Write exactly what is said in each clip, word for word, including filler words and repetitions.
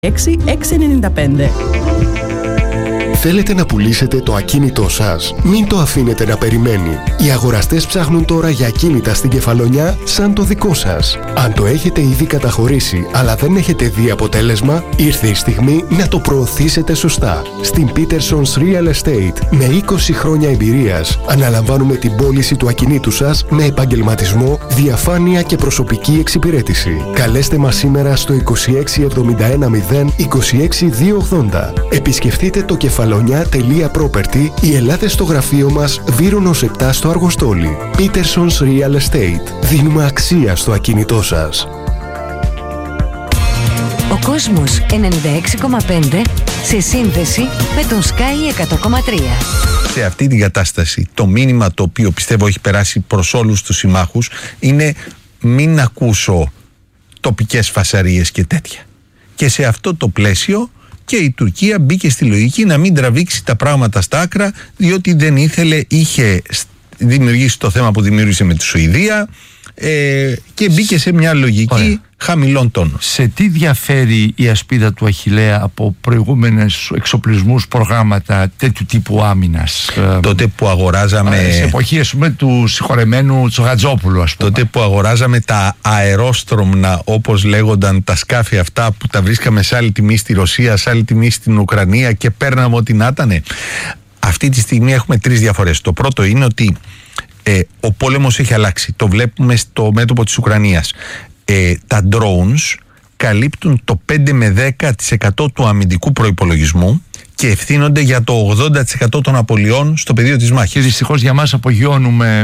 έξι έξι εννιά πέντε. Θέλετε να πουλήσετε το ακίνητό σας? Μην το αφήνετε να περιμένει. Οι αγοραστές ψάχνουν τώρα για ακίνητα στην Κεφαλονιά σαν το δικό σας. Αν το έχετε ήδη καταχωρήσει αλλά δεν έχετε δει αποτέλεσμα, ήρθε η στιγμή να το προωθήσετε σωστά. Στην Peterson's Real Estate, με είκοσι χρόνια εμπειρίας, αναλαμβάνουμε την πώληση του ακινήτου σας με επαγγελματισμό, διαφάνεια και προσωπική εξυπηρέτηση. Καλέστε μας σήμερα στο είκοσι έξι εβδομήντα ένα μηδέν είκοσι έξι διακόσια ογδόντα. Επισκεφτείτε το κεφαλονιά.property ή ελάτε στο γραφείο μας Βύρονος επτά στο Αργοστόλι. Peterson's Real Estate. Δίνουμε αξία στο ακίνητό σας. Ο κόσμος ενενήντα έξι κόμμα πέντε σε σύνδεση με τον Sky εκατό κόμμα τρία. Σε αυτή την κατάσταση το μήνυμα το οποίο πιστεύω έχει περάσει προς όλους τους συμμάχους είναι μην ακούσω τοπικές φασαρίες και τέτοια. Και σε αυτό το πλαίσιο και η Τουρκία μπήκε στη λογική να μην τραβήξει τα πράγματα στα άκρα, διότι δεν ήθελε, είχε δημιουργήσει το θέμα που δημιούργησε με τη Σουηδία ε, και μπήκε σε μια λογική Ωραία. χαμηλών τόνων. Σε τι διαφέρει η ασπίδα του Αχιλλέα από προηγούμενες εξοπλισμούς, προγράμματα τέτοιου τύπου άμυνας? Τότε που αγοράζαμε... Σε εποχή, ας πούμε, του συγχωρεμένου Τσογατζόπουλου, ας πούμε. Τότε που αγοράζαμε τα αερόστρομνα, όπως λέγονταν, τα σκάφη αυτά που τα βρίσκαμε σε άλλη τιμή στη Ρωσία, σε άλλη τιμή στην Ουκρανία και παίρναμε ό,τι να ήτανε. Αυτή τη στιγμή έχουμε τρεις διαφορές. Το πρώτο είναι ότι ε, ο πόλεμος έχει αλλάξει. Το βλέπουμε στο μέτωπο της Ουκρανίας. Ε, τα drones καλύπτουν το πέντε με δέκα τοις εκατό του αμυντικού προϋπολογισμού και ευθύνονται για το ογδόντα τοις εκατό των απολειών στο πεδίο της μάχης. Και δυστυχώς για μας απογειώνουμε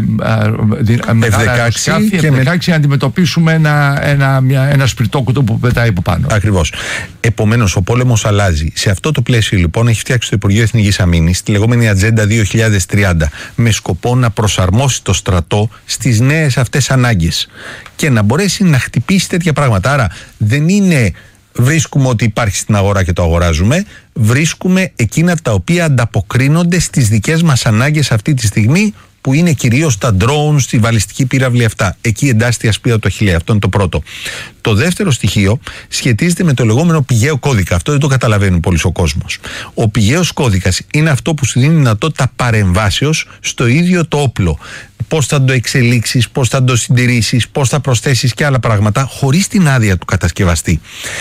εφ δεκαέξι και με... να αντιμετωπίσουμε ένα, ένα, μια, ένα σπιρτόκουτο που πετάει από πάνω. Ακριβώς. Επομένως ο πόλεμος αλλάζει. Σε αυτό το πλαίσιο λοιπόν έχει φτιάξει το Υπουργείο Εθνικής Αμήνης τη λεγόμενη Ατζέντα δύο χιλιάδες τριάντα με σκοπό να προσαρμόσει το στρατό στις νέες αυτές ανάγκες και να μπορέσει να χτυπήσει τέτοια πράγματα. Άρα δεν είναι βρίσκουμε ότι υπάρχει στην αγορά και το αγοράζουμε, βρίσκουμε εκείνα τα οποία ανταποκρίνονται στις δικές μας ανάγκες αυτή τη στιγμή, που είναι κυρίως τα drones, τη βαλιστική πύραυλη αυτά. Εκεί εντάσσεται η ασπίδα του Αχιλλέα. Αυτό είναι το πρώτο. Το δεύτερο στοιχείο σχετίζεται με το λεγόμενο πηγαίο κώδικα. Αυτό δεν το καταλαβαίνει πολύ ο κόσμος. Ο πηγαίος κώδικας είναι αυτό που σου δίνει δυνατότητα παρεμβάσεως στο ίδιο το όπλο. Πώς θα το εξελίξεις, πώς θα το συντηρήσεις, πώς θα προσθέσεις και άλλα πράγματα, χωρίς την άδεια του κατασκευαστή.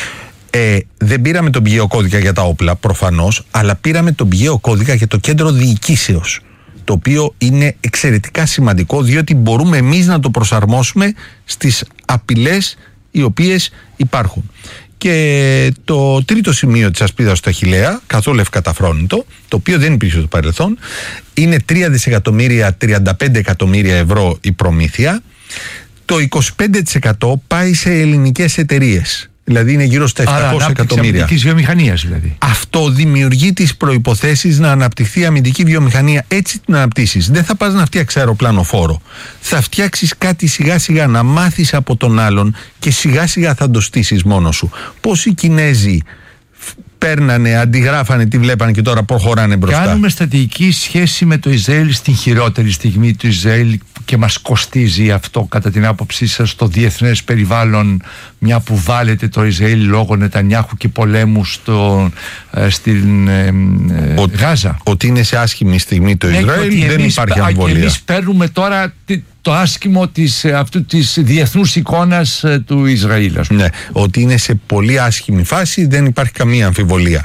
Ε, δεν πήραμε τον πηγαίο κώδικα για τα όπλα, προφανώς, αλλά πήραμε τον πηγαίο κώδικα για το κέντρο διοικήσεως, το οποίο είναι εξαιρετικά σημαντικό, διότι μπορούμε εμείς να το προσαρμόσουμε στις απειλές οι οποίες υπάρχουν. Και το τρίτο σημείο της ασπίδας του Αχιλλέα, καθόλου ευκαταφρόνητο, το οποίο δεν υπήρχε στο παρελθόν, είναι τρία δισεκατομμύρια τριάντα πέντε εκατομμύρια ευρώ η προμήθεια. Το είκοσι πέντε τοις εκατό πάει σε ελληνικές εταιρείες. Δηλαδή είναι γύρω στα επτακόσια εκατομμύρια. Αμυντικής βιομηχανίας δηλαδή. Αυτό δημιουργεί τις προϋποθέσεις να αναπτυχθεί η αμυντική βιομηχανία. Έτσι την αναπτύσσεις. Δεν θα πας να φτιάξεις αεροπλανοφόρο. Θα φτιάξεις κάτι σιγά σιγά, να μάθεις από τον άλλον και σιγά σιγά θα το στήσεις μόνος σου. Πώς οι Κινέζοι παίρνανε, αντιγράφανε, τι βλέπανε και τώρα προχωράνε μπροστά. Κάνουμε στρατηγική σχέση με το Ισραήλ στην χειρότερη στιγμή του Ισραήλ και μας κοστίζει αυτό, κατά την άποψή σας, στο διεθνές περιβάλλον, μια που βάλετε το Ισραήλ λόγω Νετανιάχου και πολέμου στο, ε, στην ε, ε, Ο, Γάζα. Ότι είναι σε άσχημη στιγμή το Ισραήλ, ναι, δεν εμείς, υπάρχει αμφιβολία. Και εμείς παίρνουμε τώρα το άσχημο της, αυτού της διεθνούς εικόνας του Ισραήλ. Ναι, ότι είναι σε πολύ άσχημη φάση δεν υπάρχει καμία αμφιβολία.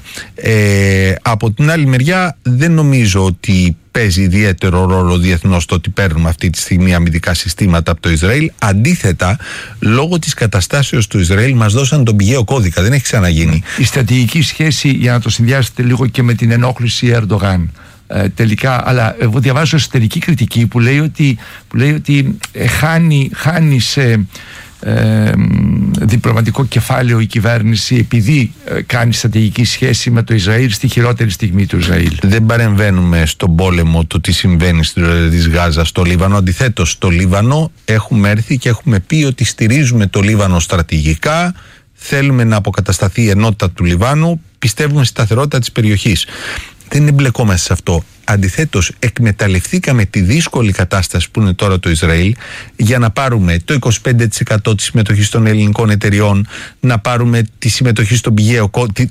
Ε, από την άλλη μεριά δεν νομίζω ότι παίζει ιδιαίτερο ρόλο διεθνώς το ότι παίρνουμε αυτή τη στιγμή αμυντικά συστήματα από το Ισραήλ. Αντίθετα, λόγω της καταστάσεως του Ισραήλ μας δώσαν τον πηγαίο κώδικα. Δεν έχει ξαναγίνει. Η στρατηγική σχέση, για να το συνδυάσετε λίγο και με την ενόχληση Ερντογάν, Ε, τελικά, αλλά εγώ διαβάζω εσωτερική κριτική που λέει ότι, που λέει ότι ε, χάνει, χάνει σε ε, διπλωματικό κεφάλαιο η κυβέρνηση επειδή ε, κάνει στρατηγική σχέση με το Ισραήλ στη χειρότερη στιγμή του Ισραήλ. Δεν παρεμβαίνουμε στον πόλεμο το τι συμβαίνει της Γάζα στο Λίβανο. Αντιθέτως, στο Λίβανο έχουμε έρθει και έχουμε πει ότι στηρίζουμε το Λίβανο στρατηγικά, θέλουμε να αποκατασταθεί η ενότητα του Λιβάνου, πιστεύουμε στη σταθερότητα της περιοχής. Δεν εμπλεκόμαστε σε αυτό. Αντιθέτως, εκμεταλλευτήκαμε τη δύσκολη κατάσταση που είναι τώρα το Ισραήλ για να πάρουμε το είκοσι πέντε τοις εκατό της συμμετοχής των ελληνικών εταιριών, να πάρουμε τη συμμετοχή στον πηγαίο,